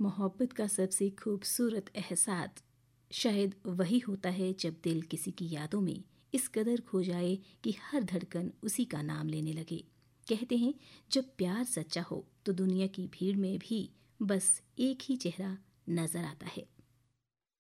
मोहब्बत का सबसे खूबसूरत एहसास शायद वही होता है जब दिल किसी की यादों में इस कदर खो जाए कि हर धड़कन उसी का नाम लेने लगे। कहते हैं जब प्यार सच्चा हो तो दुनिया की भीड़ में भी बस एक ही चेहरा नजर आता है।